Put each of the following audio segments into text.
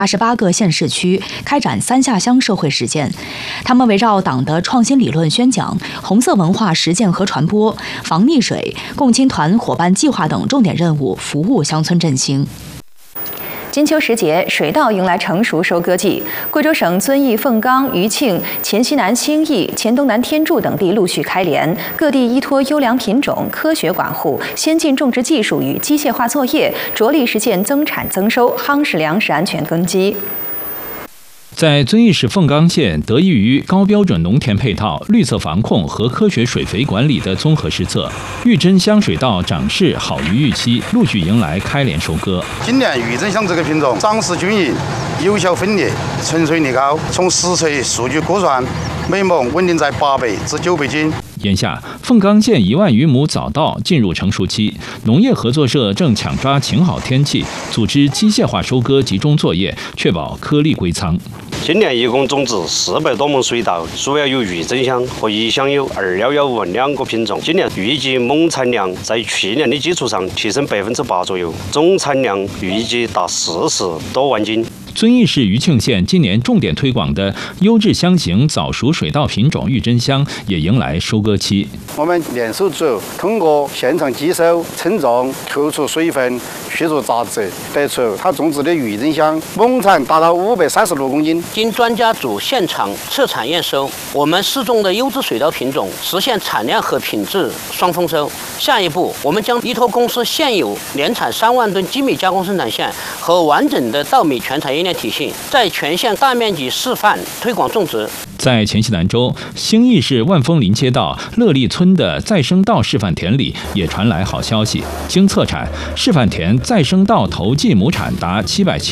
88个县市区开展3下乡社会实践，他们围绕党的创新理论宣讲、红色文化实践和传播、防溺水、共青团伙伴计划等重点任务，服务乡村振兴。 金秋时节，水稻迎来成熟收割季。贵州省遵义、凤冈、余庆、黔西南兴义、黔东南天柱等地陆续开镰，各地依托优良品种、科学管护、先进种植技术与机械化作业，着力实现增产增收，夯实粮食安全根基。 在遵义市凤冈县，得益于高标准农田配套、绿色防控和科学水肥管理的综合施策，玉珍香水稻长势好于预期，陆续迎来开镰收割。 今年玉珍香这个品种长势均匀，有效分裂，成穗率高。从实测数据估算，每亩稳定在8倍至9倍斤。 眼下，凤冈县1万余亩早稻进入成熟期，农业合作社正抢抓晴好天气，组织机械化收割集中作业，确保颗粒归仓。 今年一共种植400多亩水稻，主要有玉珍香和宜香有2115两个品种。今年预计亩产量在去年的基础上提升8%左右，总产量预计达40多万斤。 遵义市余庆县今年重点推广的优质香型早熟水稻品种玉珍香也迎来收割期。 我们练手组通过现场机收、称重、扣除水分、去除杂质，得出它种植的玉珍香亩产达到536公斤。 经专家组现场测产验收，我们试种的优质水稻品种实现产量和品质双丰收。下一步，我们将依托公司现有年产3万吨精米加工生产线和完整的稻米全产业链体系，在全县大面积示范推广种植。 在黔西南州兴义市万丰林街道乐利村的再生稻示范田里，也传来好消息。经测产，示范田再生稻头季亩产达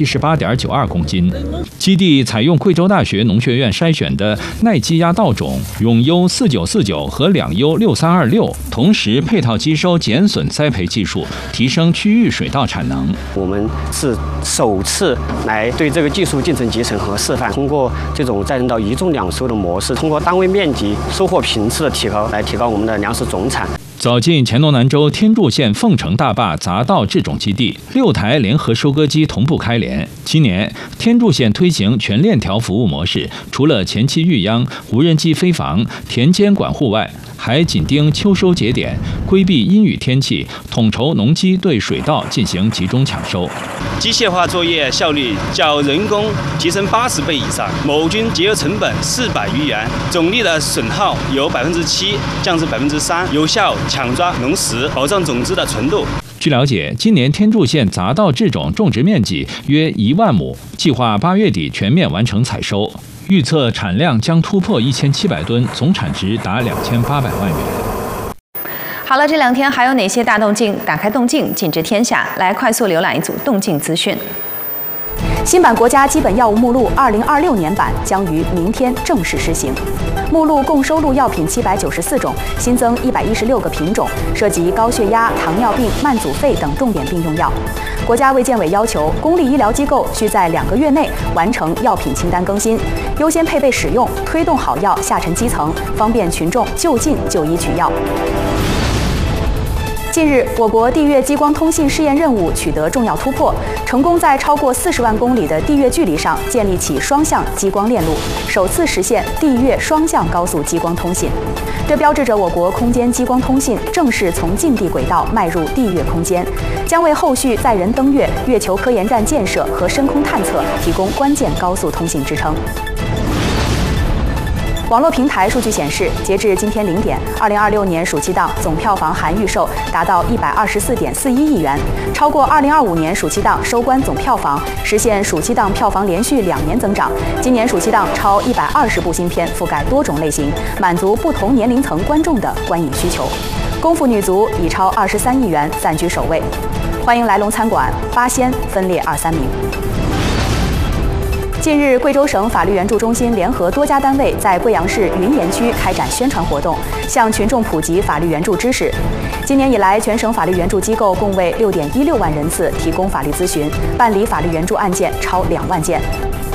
778.92公斤。基地采用贵州大学农学院筛选的耐积压稻种永优4949和两优6326，同时配套机收减损栽培技术，提升区域水稻产能。 我们是首次来对这个技术进行集成和示范，通过这种再生稻一种两收的模式，通过单位面积、收获频次的提高，来提高我们的粮食总产。 走进黔东南州天柱县凤城大坝杂稻制种基地，6台联合收割机同步开镰。今年天柱县推行全链条服务模式，除了前期育秧、无人机飞防、田间管护外，还紧盯秋收节点，规避阴雨天气，统筹农机对水稻进行集中抢收。 机械化作业效率较人工提升80倍以上，某均节约成本400余元，总粒的损耗由7%降至3%，有效抢抓农时，保障种子的纯度。 据了解，今年天柱县杂稻制种种植面积约1万亩，计划8月底全面完成采收，预测产量将突破1700吨，总产值达2800万元。 好了，这2天还有哪些大动静？打开动静，尽知天下。来快速浏览一组动静资讯。 新版国家基本药物目录2026年版将于明天正式施行。目录共收录药品794种，新增116个品种，涉及高血压、糖尿病、慢阻肺等重点病用药。国家卫健委要求，公立医疗机构需在2个月内完成药品清单更新，优先配备使用，推动好药下沉基层，方便群众就近就医取药。近日，我国地月激光通信试验任务取得重要突破，成功在超过40万公里的地月距离上建立起双向激光链路，首次实现地月双向高速激光通信。这标志着我国空间激光通信正式从近地轨道迈入地月空间，将为后续载人登月、月球科研站建设和深空探测提供关键高速通信支撑。网络平台数据显示，截至今天0点，2026年暑期档总票房含预售达到124.41亿元，超过2025年暑期档收官总票房，实现暑期档票房连续2年增长。今年暑期档超120部新片，覆盖多种类型，满足不同年龄层观众的观影需求。功夫女足已超23亿元，暂居首位。欢迎来龙餐馆，8仙分列2、3名。近日，贵州省法律援助中心联合多家单位在贵阳市云岩区开展宣传活动，向群众普及法律援助知识。今年以来，全省法律援助机构共为6.16万人次提供法律咨询，办理法律援助案件超2万件。